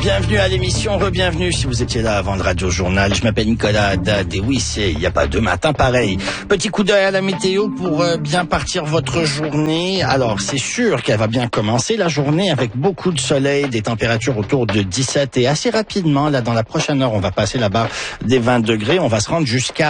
Bienvenue à l'émission, re-bienvenue si vous étiez là avant le Radio Journal. Je m'appelle Nicolas Haddad et oui, il n'y a pas deux matins pareils. Petit coup d'œil à la météo pour bien partir votre journée. Alors, c'est sûr qu'elle va bien commencer la journée avec beaucoup de soleil, des températures autour de 17 et assez rapidement, là, dans la prochaine heure, on va passer la barre des 20 degrés. On va se rendre jusqu'à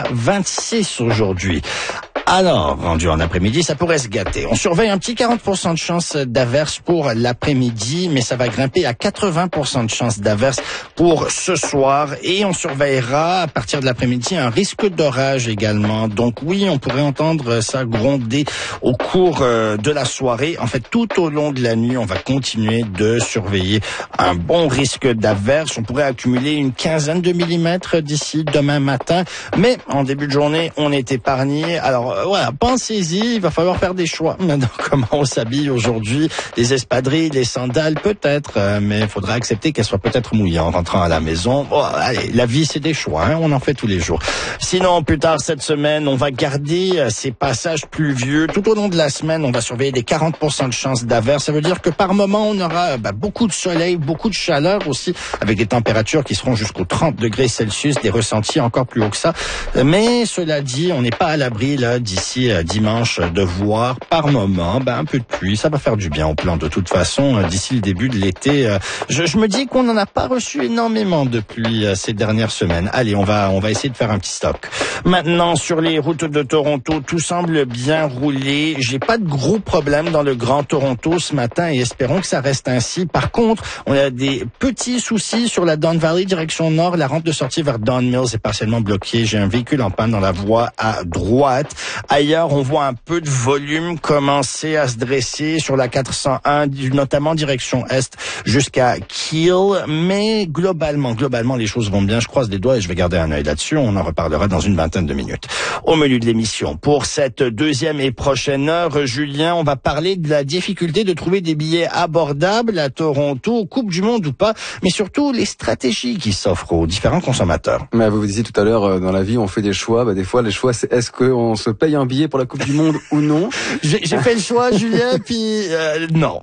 26 aujourd'hui. Alors, rendu en après-midi, ça pourrait se gâter. On surveille un petit 40% de chance d'averse pour l'après-midi, mais ça va grimper à 80% de chance d'averse pour ce soir. Et on surveillera à partir de l'après-midi un risque d'orage également. Donc oui, on pourrait entendre ça gronder au cours de la soirée. En fait, tout au long de la nuit, on va continuer de surveiller un bon risque d'averse. On pourrait accumuler une quinzaine de millimètres d'ici demain matin. Mais en début de journée, on est épargné. Alors, voilà, pensez-y, il va falloir faire des choix. Maintenant, comment on s'habille aujourd'hui? Les espadrilles, les sandales, peut-être, mais il faudra accepter qu'elles soient peut-être mouillées en rentrant à la maison. Oh, allez, la vie, c'est des choix, hein, on en fait tous les jours. Sinon, plus tard cette semaine, on va garder ces passages pluvieux. Tout au long de la semaine, on va surveiller des 40% de chances d'averse. Ça veut dire que par moment, on aura beaucoup de soleil, beaucoup de chaleur aussi, avec des températures qui seront jusqu'aux 30 degrés Celsius, des ressentis encore plus haut que ça. Mais cela dit, on n'est pas à l'abri là d'ici dimanche de voir par moment un peu de pluie. Ça va faire du bien au plan de toute façon d'ici le début de l'été. Je me dis qu'on n'en a pas reçu énormément de pluie ces dernières semaines. Allez, on va essayer de faire un petit stock. Maintenant, sur les routes de Toronto, tout semble bien rouler. J'ai pas de gros problèmes dans le Grand Toronto ce matin et espérons que ça reste ainsi. Par contre, on a des petits soucis sur la Don Valley direction nord. La rampe de sortie vers Don Mills est partiellement bloquée. J'ai un véhicule en panne dans la voie à droite. Ailleurs, on voit un peu de volume commencer à se dresser sur la 401, notamment direction est jusqu'à Kiel. Mais globalement, les choses vont bien. Je croise les doigts et je vais garder un œil là-dessus. On en reparlera dans une vingtaine de minutes. Au menu de l'émission, pour cette deuxième et prochaine heure, Julien, on va parler de la difficulté de trouver des billets abordables à Toronto, Coupe du Monde ou pas, mais surtout les stratégies qui s'offrent aux différents consommateurs. Mais vous disiez tout à l'heure, dans la vie, on fait des choix. Des fois, les choix, c'est est-ce qu'on se paye un billet pour la Coupe du Monde ou non? J'ai fait le choix, Julien, puis non.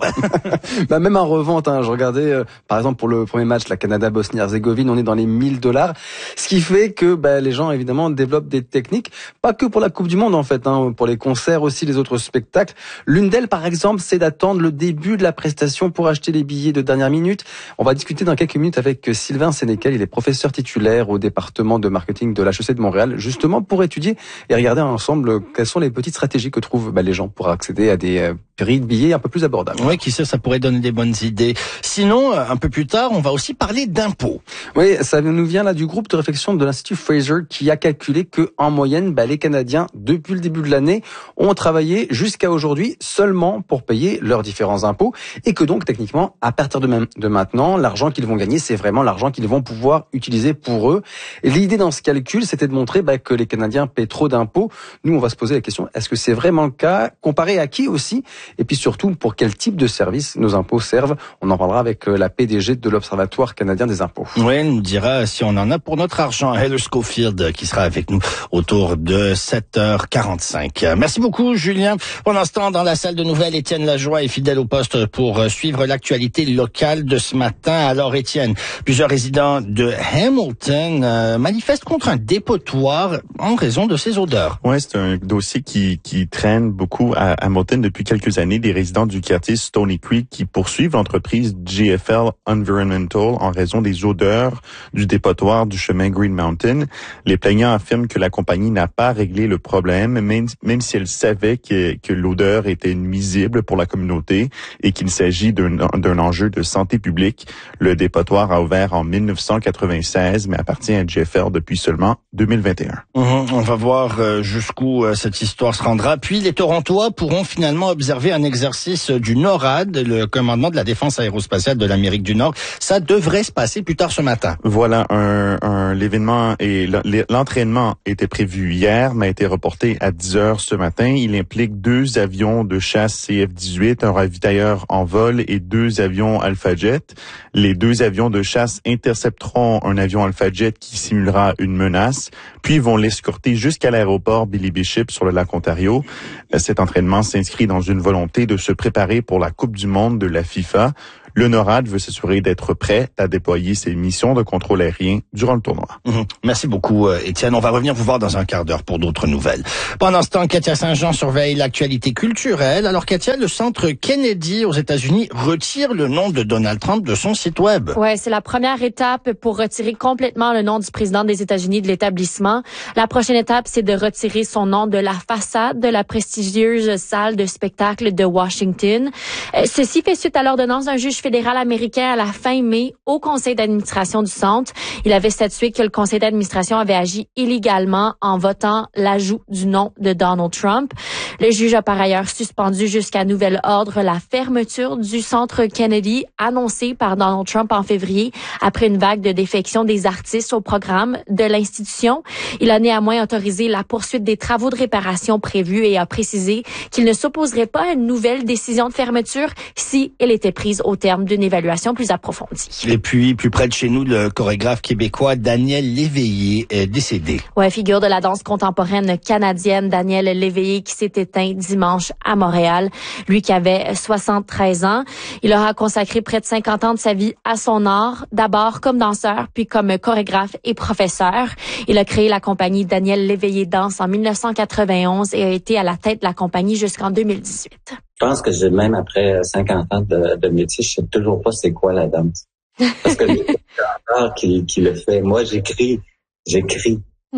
Même en revente, je regardais, par exemple, pour le premier match, la Canada-Bosnie-Herzégovine, on est dans les $1000. Ce qui fait que les gens, évidemment, développent des techniques, pas que pour la Coupe du Monde, en fait, pour les concerts aussi, les autres spectacles. L'une d'elles, par exemple, c'est d'attendre le début de la prestation pour acheter les billets de dernière minute. On va discuter dans quelques minutes avec Sylvain Sénécal. Il est professeur titulaire au département de marketing de l'HEC de Montréal, justement pour étudier et regarder ensemble quelles sont les petites stratégies que trouvent les gens pour accéder à des prix de billets un peu plus abordables. Oui, qui sait, ça pourrait donner des bonnes idées. Sinon, un peu plus tard, on va aussi parler d'impôts. Oui, ça nous vient là du groupe de réflexion de l'Institut Fraser qui a calculé que en moyenne, les Canadiens, depuis le début de l'année, ont travaillé jusqu'à aujourd'hui seulement pour payer leurs différents impôts et que donc, techniquement, à partir de maintenant, l'argent qu'ils vont gagner, c'est vraiment l'argent qu'ils vont pouvoir utiliser pour eux. Et l'idée dans ce calcul, c'était de montrer que les Canadiens paient trop d'impôts. Nous, on va se poser la question, est-ce que c'est vraiment le cas? Comparé à qui aussi? Et puis surtout, pour quel type de service nos impôts servent? On en parlera avec la PDG de l'Observatoire canadien des impôts. Oui, elle nous dira si on en a pour notre argent. Heather Schofield qui sera avec nous autour de 7h45. Merci beaucoup, Julien. Pendant ce temps, dans la salle de nouvelles, Étienne Lajoie est fidèle au poste pour suivre l'actualité locale de ce matin. Alors, Étienne, plusieurs résidents de Hamilton manifestent contre un dépotoir en raison de ses odeurs. Oui, c'est un dossier qui traîne beaucoup à Hamilton depuis quelques années. Des résidents du quartier Stony Creek qui poursuivent l'entreprise GFL Environmental en raison des odeurs du dépotoir du chemin Green Mountain. Les plaignants affirment que la compagnie n'a pas réglé le problème, même si elle savait que l'odeur était nuisible pour la communauté et qu'il s'agit d'un enjeu de santé publique. Le dépotoir a ouvert en 1996, mais appartient à GFL depuis seulement 2021. On va voir jusqu'où cette histoire se rendra. Puis les Torontois pourront finalement observer un exercice du NORAD, le commandement de la défense aérospatiale de l'Amérique du Nord. Ça devrait se passer plus tard ce matin. Voilà, l'événement et l'entraînement était prévu hier, mais a été reporté à 10h ce matin. Il implique 2 avions de chasse CF-18, un ravitailleur en vol et 2 avions Alpha Jet. Les 2 avions de chasse intercepteront un avion Alpha Jet qui simulera une menace, puis vont l'escorter jusqu'à l'aéroport Billy Bishop sur le lac Ontario. Cet entraînement s'inscrit dans une volonté de se préparer pour la Coupe du monde de la FIFA. Le NORAD veut s'assurer d'être prêt à déployer ses missions de contrôle aérien durant le tournoi. Merci beaucoup, Étienne. On va revenir vous voir dans un quart d'heure pour d'autres nouvelles. Pendant ce temps, Katia Saint-Jean surveille l'actualité culturelle. Alors, Katia, le centre Kennedy aux États-Unis retire le nom de Donald Trump de son site web. Ouais, c'est la première étape pour retirer complètement le nom du président des États-Unis de l'établissement. La prochaine étape, c'est de retirer son nom de la façade de la prestigieuse salle de spectacle de Washington. Ceci fait suite à l'ordonnance d'un juge fédéral américain à la fin mai au conseil d'administration du centre. Il avait statué que le conseil d'administration avait agi illégalement en votant l'ajout du nom de Donald Trump. Le juge a par ailleurs suspendu jusqu'à nouvel ordre la fermeture du centre Kennedy annoncée par Donald Trump en février après une vague de défection des artistes au programme de l'institution. Il a néanmoins autorisé la poursuite des travaux de réparation prévus et a précisé qu'il ne s'opposerait pas à une nouvelle décision de fermeture si elle était prise au terme d'une évaluation plus approfondie. Et puis, plus près de chez nous, le chorégraphe québécois Daniel Léveillé est décédé. Ouais, figure de la danse contemporaine canadienne, Daniel Léveillé, qui s'est éteint dimanche à Montréal. Lui qui avait 73 ans. Il aura consacré près de 50 ans de sa vie à son art, d'abord comme danseur, puis comme chorégraphe et professeur. Il a créé la compagnie Daniel Léveillé Danse en 1991 et a été à la tête de la compagnie jusqu'en 2018. Je pense que même après 50 ans de métier, je sais toujours pas c'est quoi la danse. Parce que le danseur qui le fait, moi j'écris j'écris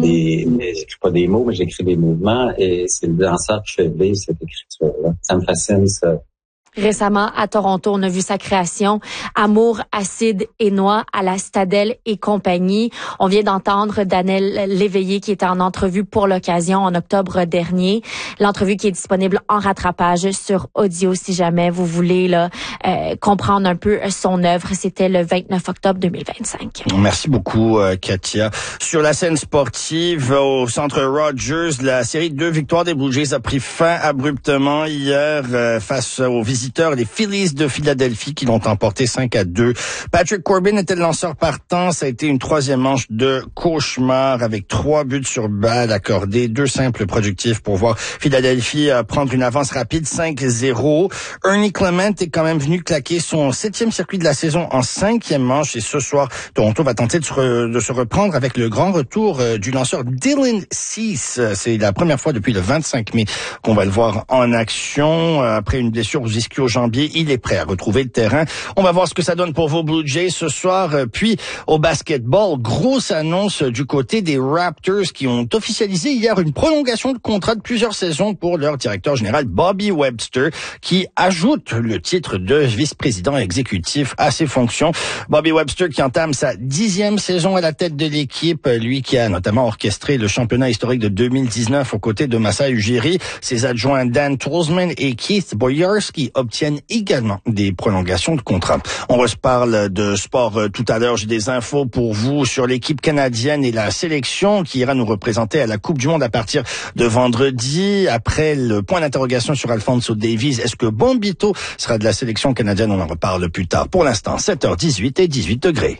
pas des mots, mais j'écris des mouvements et c'est le danseur qui fait vivre cette écriture-là. Ça me fascine, ça. Récemment, à Toronto, on a vu sa création Amour, acide et noix à la Citadelle et compagnie. On vient d'entendre Daniel Léveillé qui était en entrevue pour l'occasion en octobre dernier. L'entrevue qui est disponible en rattrapage sur audio si jamais vous voulez comprendre un peu son œuvre. C'était le 29 octobre 2025. Merci beaucoup, Katia. Sur la scène sportive, au centre Rogers, la série de 2 victoires des Blue Jays a pris fin abruptement hier face aux visiteurs, les Phillies de Philadelphie qui l'ont emporté 5-2. Patrick Corbin était le lanceur partant. Ça a été une 3e manche de cauchemar avec 3 buts sur balle accordés, 2 simples productifs pour voir Philadelphie prendre une avance rapide 5-0. Ernie Clement est quand même venu claquer son 7e circuit de la saison en 5e manche et ce soir, Toronto va tenter de se reprendre avec le grand retour du lanceur Dylan Cease. C'est la première fois depuis le 25 mai qu'on va le voir en action après une blessure aux ischio-jambiers. Il est prêt à retrouver le terrain. On va voir ce que ça donne pour vos Blue Jays ce soir. Puis au basketball, grosse annonce du côté des Raptors qui ont officialisé hier une prolongation de contrat de plusieurs saisons pour leur directeur général Bobby Webster qui ajoute le titre de vice-président exécutif à ses fonctions. Bobby Webster qui entame sa 10e saison à la tête de l'équipe, lui qui a notamment orchestré le championnat historique de 2019 aux côtés de Masai Ujiri. Ses adjoints Dan Tolzman et Keith Boyarski obtiennent également des prolongations de contrat. On reparle de sport tout à l'heure. J'ai des infos pour vous sur l'équipe canadienne et la sélection qui ira nous représenter à la Coupe du Monde à partir de vendredi. Après le point d'interrogation sur Alphonso Davies, est-ce que Bombito sera de la sélection canadienne? On en reparle plus tard. Pour l'instant, 7h18 et 18 degrés.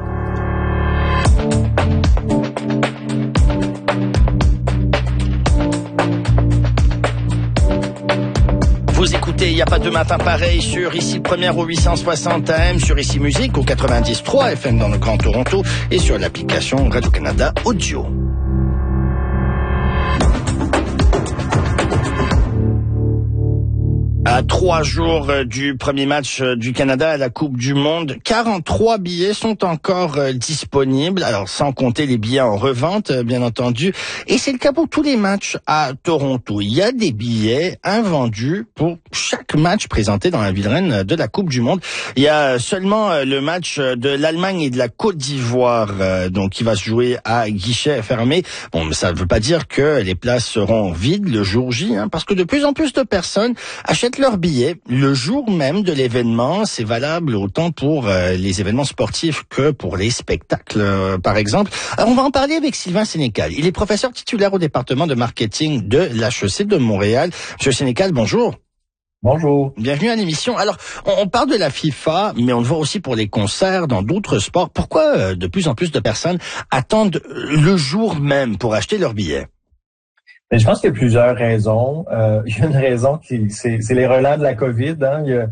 Vous écoutez, il n'y a pas de matin pareil sur Ici Première au 860 AM, sur Ici Musique au 93 FM dans le Grand Toronto et sur l'application Radio-Canada Audio. À 3 jours du premier match du Canada à la Coupe du Monde, 43 billets sont encore disponibles, alors sans compter les billets en revente, bien entendu. Et c'est le cas pour tous les matchs à Toronto. Il y a des billets invendus pour chaque match présenté dans la vitrine de la Coupe du Monde. Il y a seulement le match de l'Allemagne et de la Côte d'Ivoire, donc qui va se jouer à guichet fermé. Bon, mais ça ne veut pas dire que les places seront vides le jour J, parce que de plus en plus de personnes achètent leurs billets le jour même de l'événement. C'est valable autant pour les événements sportifs que pour les spectacles, par exemple. Alors, on va en parler avec Sylvain Sénécal. Il est professeur titulaire au département de marketing de l'HEC de Montréal. Monsieur Sénécal, bonjour. Bonjour. Bienvenue à l'émission. Alors, on parle de la FIFA, mais on le voit aussi pour les concerts, dans d'autres sports. Pourquoi de plus en plus de personnes attendent le jour même pour acheter leurs billets? Mais je pense qu'il y a plusieurs raisons. Il y a une raison c'est les relents de la COVID. Il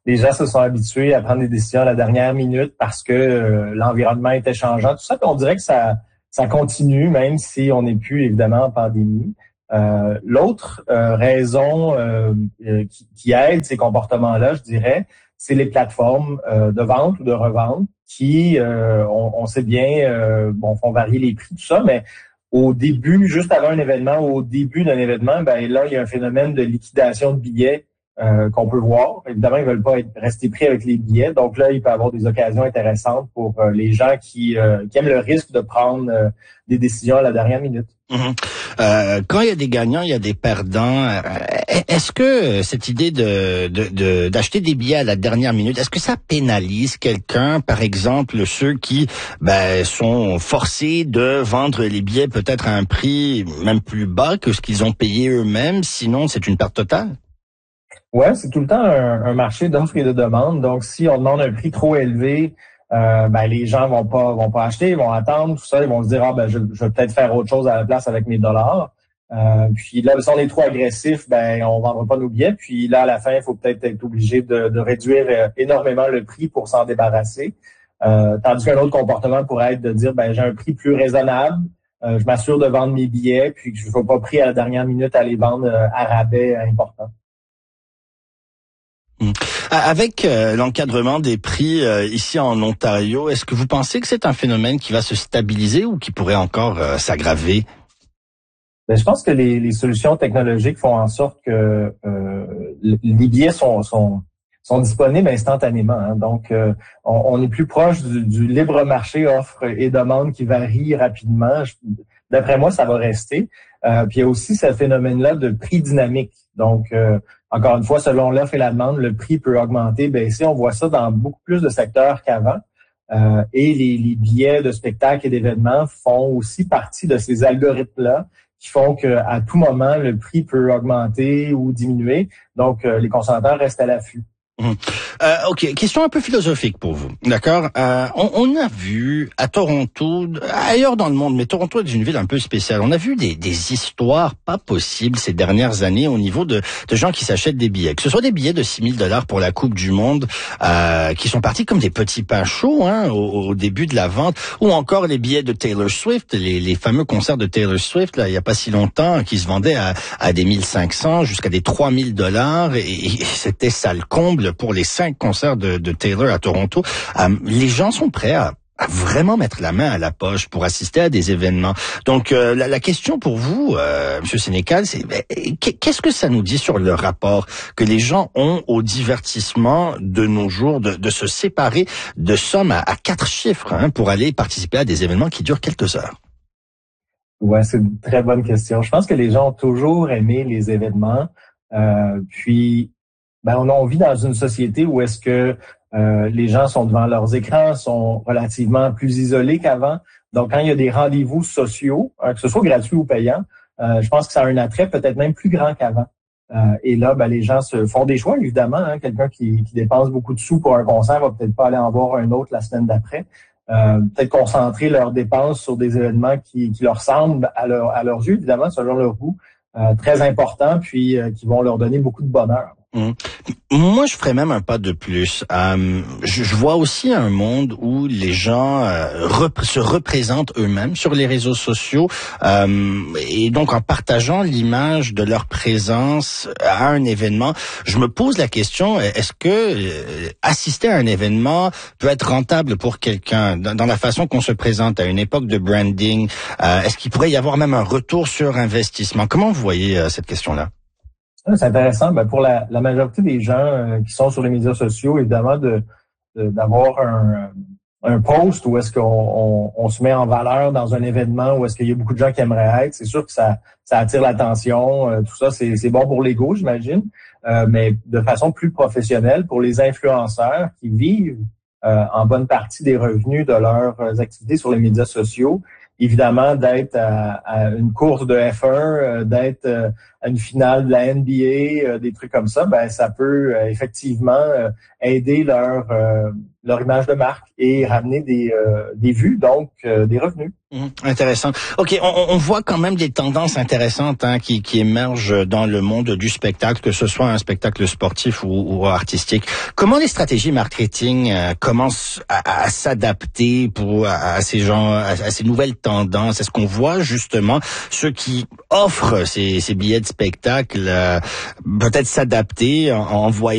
les gens se sont habitués à prendre des décisions à la dernière minute parce que l'environnement était changeant. Tout ça, puis on dirait que ça continue, même si on n'est plus évidemment en pandémie. L'autre raison qui aide ces comportements-là, je dirais, c'est les plateformes de vente ou de revente qui, on sait bien, font varier les prix, tout ça, mais au début, juste avant un événement, au début d'un événement, ben là, il y a un phénomène de liquidation de billets qu'on peut voir. Évidemment, ils veulent pas rester pris avec les billets. Donc là, il peut y avoir des occasions intéressantes pour les gens qui aiment le risque de prendre des décisions à la dernière minute. Quand il y a des gagnants, il y a des perdants. Est-ce que cette idée d'acheter des billets à la dernière minute, est-ce que ça pénalise quelqu'un, par exemple ceux qui sont forcés de vendre les billets peut-être à un prix même plus bas que ce qu'ils ont payé eux-mêmes, sinon c'est une perte totale? Ouais, c'est tout le temps un marché d'offres et de demandes. Donc, si on demande un prix trop élevé, les gens vont pas acheter, ils vont attendre, tout ça, ils vont se dire je vais peut-être faire autre chose à la place avec mes dollars. Puis là, si on est trop agressif, on vendra pas nos billets. Puis là, à la fin, il faut peut-être être obligé de réduire énormément le prix pour s'en débarrasser. Tandis qu'un autre comportement pourrait être de dire j'ai un prix plus raisonnable, je m'assure de vendre mes billets, puis que je ne sois pas pris à la dernière minute à les vendre à rabais important. Avec l'encadrement des prix ici en Ontario, est-ce que vous pensez que c'est un phénomène qui va se stabiliser ou qui pourrait encore s'aggraver? Je pense que les solutions technologiques font en sorte que les billets sont disponibles instantanément. Hein. Donc, on est plus proche du libre marché offre et demande qui varie rapidement. D'après moi, ça va rester. Puis il y a aussi ce phénomène-là de prix dynamique. Donc, encore une fois, selon l'offre et la demande, le prix peut augmenter, baisser. On voit ça dans beaucoup plus de secteurs qu'avant. Et les billets de spectacles et d'événements font aussi partie de ces algorithmes-là qui font qu'à tout moment, le prix peut augmenter ou diminuer. Donc, les consommateurs restent à l'affût. OK, question un peu philosophique pour vous, d'accord? On a vu à Toronto, ailleurs dans le monde, mais Toronto est une ville un peu spéciale. On a vu des histoires pas possibles ces dernières années au niveau de gens qui s'achètent des billets. Que ce soit des billets de $6,000 pour la Coupe du Monde, qui sont partis comme des petits pains chauds au début de la vente, ou encore les billets de Taylor Swift, les fameux concerts de Taylor Swift, là, il y a pas si longtemps, qui se vendaient à des 1 500 jusqu'à des $3,000, et c'était ça le comble pour les 5 concerts de Taylor à Toronto. Les gens sont prêts à vraiment mettre la main à la poche pour assister à des événements. Donc, la question pour vous, Monsieur Sénécal, c'est qu'est-ce que ça nous dit sur le rapport que les gens ont au divertissement de nos jours, de se séparer de sommes à 4 chiffres pour aller participer à des événements qui durent quelques heures? Ouais, c'est une très bonne question. Je pense que les gens ont toujours aimé les événements. Puis on vit dans une société où est-ce que les gens sont devant leurs écrans, sont relativement plus isolés qu'avant. Donc, quand il y a des rendez-vous sociaux, que ce soit gratuit ou payant, je pense que ça a un attrait peut-être même plus grand qu'avant. Et là, les gens se font des choix, évidemment. Quelqu'un qui dépense beaucoup de sous pour un concert va peut-être pas aller en voir un autre la semaine d'après. Peut-être concentrer leurs dépenses sur des événements qui leur semblent à leurs yeux, évidemment, selon leur goût, très importants, puis qui vont leur donner beaucoup de bonheur. Moi, je ferais même un pas de plus. Je vois aussi un monde où les gens se représentent eux-mêmes sur les réseaux sociaux et donc en partageant l'image de leur présence à un événement. Je me pose la question, est-ce que assister à un événement peut être rentable pour quelqu'un dans la façon qu'on se présente à une époque de branding? Est-ce qu'il pourrait y avoir même un retour sur investissement? Comment vous voyez cette question-là? C'est intéressant. Pour la majorité des gens qui sont sur les médias sociaux, évidemment, d'avoir un post où est-ce qu'on se met en valeur dans un événement où est-ce qu'il y a beaucoup de gens qui aimeraient être, c'est sûr que ça attire l'attention. Tout ça, c'est bon pour l'ego, j'imagine. Mais de façon plus professionnelle, pour les influenceurs qui vivent en bonne partie des revenus de leurs activités sur les médias sociaux, évidemment, d'être à une course de F1, d'être une finale de la NBA, des trucs comme ça, ben ça peut effectivement aider leur image de marque et ramener des vues, donc des revenus. Intéressant. OK, on voit quand même des tendances intéressantes qui émergent dans le monde du spectacle, que ce soit un spectacle sportif ou artistique. Comment les stratégies marketing commencent à s'adapter à ces gens, à ces nouvelles tendances? Est-ce qu'on voit justement ceux qui offrent ces billets de spectacle peut-être s'adapter en voyant